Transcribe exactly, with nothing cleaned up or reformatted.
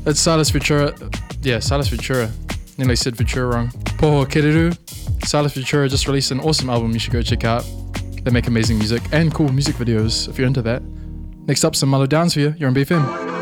It's Silas Ventura. Yeah, Silas Ventura. Nearly said Ventura wrong. Poho Kereru. Silas Ventura just released an awesome album you should go check out. They make amazing music and cool music videos if you're into that. Next up, some Mellow Downs for you. You're on B F M.